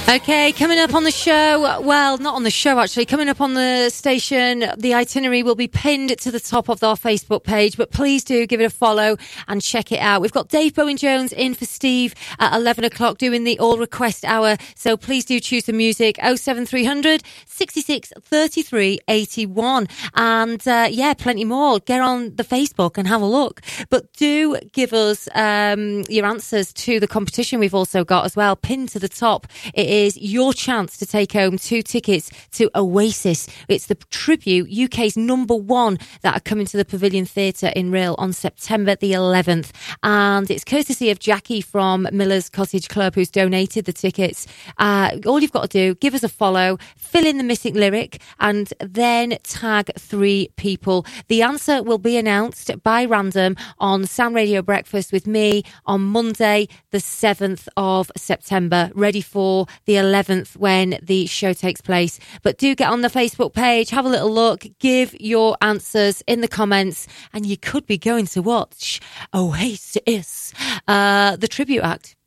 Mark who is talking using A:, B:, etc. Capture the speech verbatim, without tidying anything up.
A: Okay, coming up on the show, well, not on the show actually, coming up on the station, the itinerary will be pinned to the top of our Facebook page, but please do give it a follow and check it out. We've got Dave Bowen-Jones in for Steve at eleven o'clock doing the All Request Hour, so please do choose the music, oh seven three hundred, sixty-six, thirty-three, eighty-one, and uh, yeah, plenty more. Get on the Facebook and have a look, but do give us um, your answers to the competition we've also got as well, pinned to the top. It is your chance to take home two tickets to Oasis. It's the tribute, U K's number one, that are coming to the Pavilion Theatre in Rhyl on September the eleventh. And it's courtesy of Jackie from Miller's Cottage Club who's donated the tickets. Uh, all you've got to do, give us a follow, fill in the missing lyric, and then tag three people. The answer will be announced by random on Sound Radio Breakfast with me on Monday, the seventh of September, ready for the eleventh when the show takes place. But do get on the Facebook page, have a little look, give your answers in the comments, and you could be going to watch Oasis, uh, the tribute act.